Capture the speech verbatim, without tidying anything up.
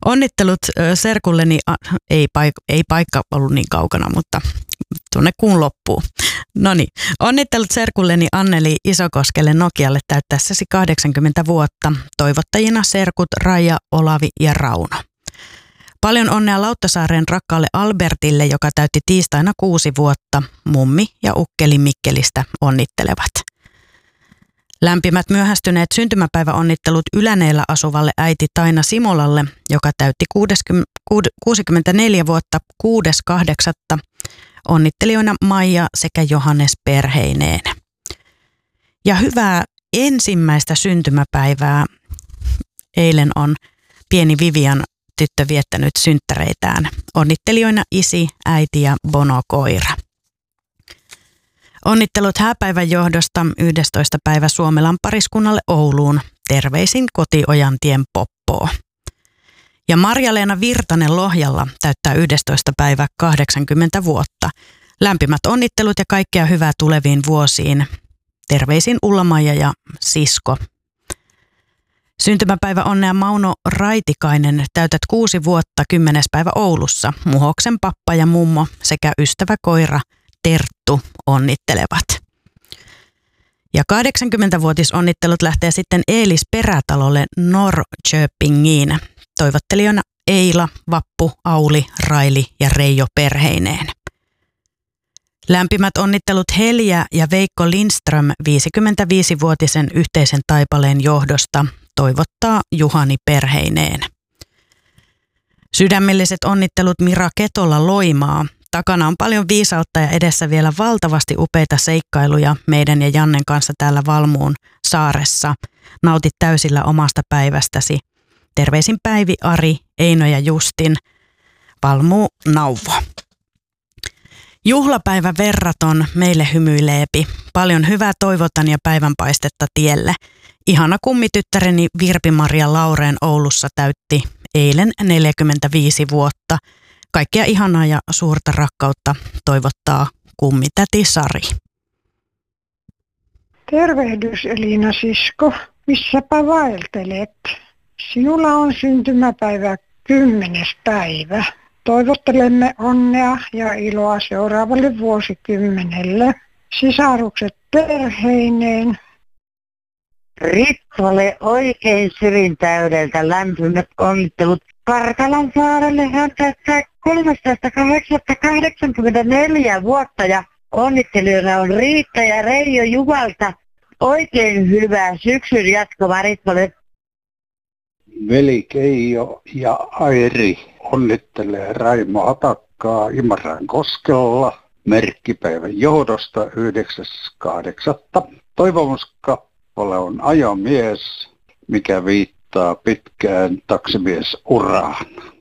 Onnittelut ö, serkulleni, a, ei, paik- ei paikka ollut niin kaukana, mutta tuonne kuun loppuun. No niin, onnittelut serkulleni Anneli Isokoskelle Nokialle täyttäessäsi kahdeksankymmentä vuotta. Toivottajina serkut Raija, Olavi ja Rauno. Paljon onnea Lauttasaaren rakkaalle Albertille, joka täytti tiistaina kuusi vuotta. Mummi ja ukkeli Mikkelistä onnittelevat. Lämpimät myöhästyneet syntymäpäiväonnittelut Yläneellä asuvalle äiti Taina Simolalle, joka täytti kuusikymmentäneljä vuotta kuudes kahdeksatta Onnittelijoina Maija sekä Johannes perheineen. Ja hyvää ensimmäistä syntymäpäivää. Eilen on pieni Vivian tyttö viettänyt synttäreitään. Onnittelijoina isi, äiti ja Bono koira. Onnittelut hääpäivän johdosta yhdestoista päivä Suomelan pariskunnalle Ouluun. Terveisin Kotiojantien Poppoo. Ja Marja-Leena Virtanen Lohjalla täyttää yhdestoista päivä kahdeksankymmentä vuotta. Lämpimät onnittelut ja kaikkea hyvää tuleviin vuosiin. Terveisin Ulla-Maija ja sisko. Syntymäpäivä onnea Mauno Raitikainen, täytät kuusi vuotta kymmenes päivä Oulussa. Muhoksen pappa ja mummo sekä ystävä koira Terttu onnittelevat. Ja kahdeksankymmentävuotisonnittelut lähtee sitten Eelis Perätalolle Norrköpingiin. Toivottelijana Eila, Vappu, Auli, Raili ja Reijo perheineen. Lämpimät onnittelut Helja ja Veikko Lindström viisikymmentäviisivuotisen yhteisen taipaleen johdosta. Toivottaa Juhani perheineen. Sydämelliset onnittelut Mira Ketola Loimaa. Takana on paljon viisautta ja edessä vielä valtavasti upeita seikkailuja meidän ja Jannen kanssa täällä Valmuun saaressa. Nautit täysillä omasta päivästäsi. Terveisin Päivi, Ari, Eino ja Justin. Valmuu Nauvo. Juhlapäivä verraton meille hymyileepi. Paljon hyvää toivotan ja päivänpaistetta tielle. Ihana kummityttäreni Virpi-Maria Laureen Oulussa täytti eilen neljäkymmentäviisi vuotta. Kaikkea ihanaa ja suurta rakkautta toivottaa kummitäti Sari. Tervehdys Elina sisko, missäpä vaeltelet? Sinulla on syntymäpäivä kymmenes päivä. Toivottelemme onnea ja iloa seuraavalle vuosikymmenelle. Sisarukset perheineen. Ritvalle oikein sydintäydeltä lämpimät onnittelut. Karkalan saarelle hän täyttää kolmastoista kahdeksatta kahdeksankymmentäneljä vuotta ja onnittelijoina on Riitta ja Reijo Juvalta. Oikein hyvää syksyn jatkoa Ritvalle. Veli Keijo ja Airi onnittelee Raimo Hatakkaa Imaran koskella merkkipäivän johdosta yhdeksäs kahdeksatta Toivomuskappale on ajomies, mikä viittaa pitkään taksimiesuraan.